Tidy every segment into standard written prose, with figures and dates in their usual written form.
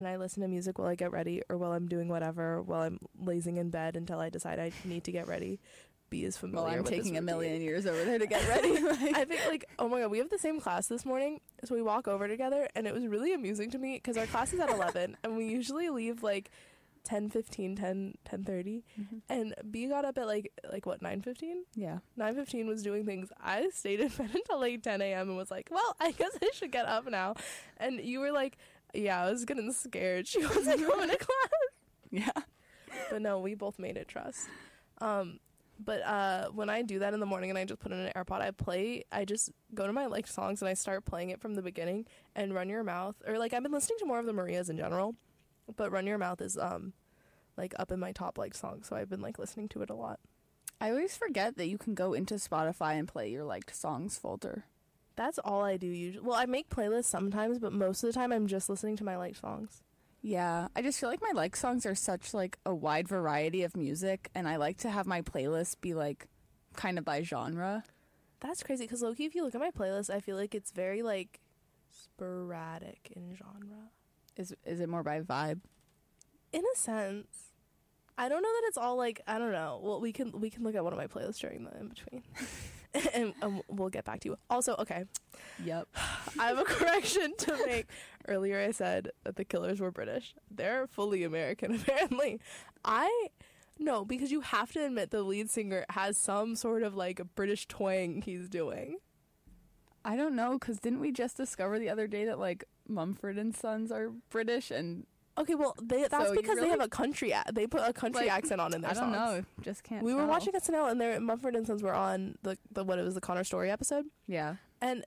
And I listen to music while I get ready or while I'm doing whatever, while I'm lazing in bed until I decide I need to get ready. B is familiar Well, I'm with taking this a million routine. years over there to get ready. I think, like, oh my God, we have the same class this morning. So we walk over together, and it was really amusing to me because our class is at 11, and we usually leave, like, 10:15, 10:30. Mm-hmm. And B got up at, like what, 9:15? Yeah. 9:15 was doing things. I stayed in bed until, like, 10 a.m. and was like, well, I guess I should get up now. And you were like, yeah, I was getting scared. She wasn't going to class. Yeah. But no, we both made it, trust. But when I do that in the morning and I just put in an AirPod, I just go to my liked songs and I start playing it from the beginning, and Run Your Mouth, or like I've been listening to more of the Marias in general, but Run Your Mouth is like up in my top liked songs, so I've been like listening to it a lot. I always forget that you can go into Spotify and play your liked songs folder. That's all I do usually. Well, I make playlists sometimes, but most of the time I'm just listening to my liked songs. Yeah, I just feel like my like songs are such like a wide variety of music, and I like to have my playlist be like kind of by genre. That's crazy because low-key, if you look at my playlist, I feel like it's very like sporadic in genre. Is it more by vibe? In a sense, I don't know that it's all like, I don't know. Well, we can look at one of my playlists during the in between, and we'll get back to you. Also, okay. Yep. I have a correction to make. Earlier I said that the Killers were British. They're fully American, apparently. No, because you have to admit the lead singer has some sort of like a British twang he's doing. I don't know, because didn't we just discover the other day that like Mumford and Sons are British? And Okay, well, that's So because really- they have a country. They put a country Like, accent on in their I don't songs. know, just can't. We were tell. watching SNL, and their Mumford and Sons were on the Connor Story episode, Yeah. and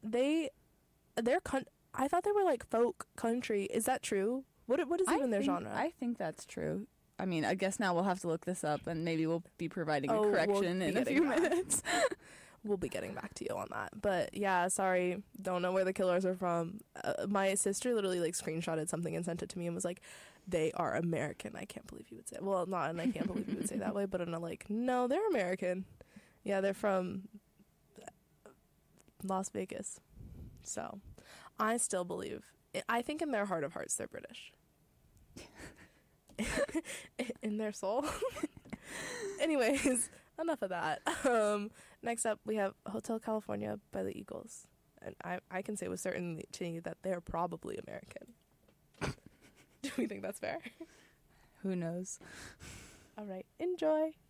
I thought they were like folk country. Is that true? What is even their genre? I think that's true. I mean, I guess now we'll have to look this up, and maybe we'll be providing a We'll correction be in a getting few back. minutes. We'll be getting back to you on that. But yeah, sorry, don't know where the Killers are from. My sister literally like screenshotted something and sent it to me and was like, "They are American." I can't believe you would say. Well, not, and I can't believe you would say that way. But in a like, no, they're American. Yeah, they're from Las Vegas. So, I still believe. I think in their heart of hearts, they're British. In their soul. Anyways, enough of that. Next up, we have Hotel California by the Eagles. And I can say with certainty that they're probably American. Do we think that's fair? Who knows? All right. Enjoy.